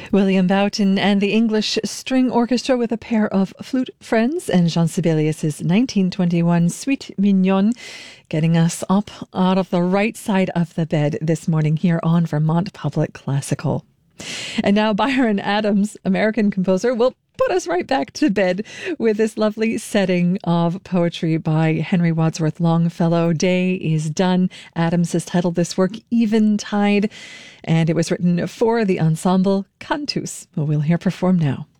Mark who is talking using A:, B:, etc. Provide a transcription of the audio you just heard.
A: William Boughton and the English String Orchestra with a pair of flute friends and Jean Sibelius's 1921 Suite Mignonne, getting us up out of the right side of the bed this morning here on Vermont Public Classical. And now Byron Adams, American composer, will put us right back to bed with this lovely setting of poetry by Henry Wadsworth Longfellow. Day is Done. Adams has titled this work Eventide, and it was written for the ensemble Cantus, who we'll hear perform now.